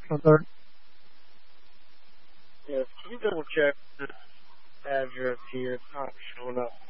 Alert. Yes, can you double check this address here? It's not showing up